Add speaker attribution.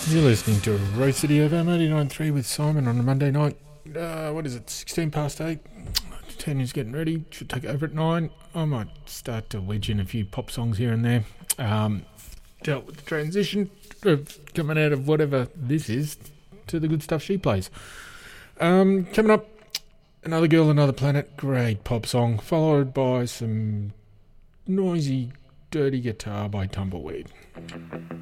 Speaker 1: You're listening to Rose City FM 89.3 with Simon on a Monday night. What is it, 16 past 8? Tanya's getting ready. Should take over at 9. I might start to wedge in a few pop songs here and there. Dealt with the transition of coming out of whatever this is to the good stuff she plays. Coming up, Another Girl, Another Planet. Great pop song, followed by some noisy, dirty guitar by Tumbleweed.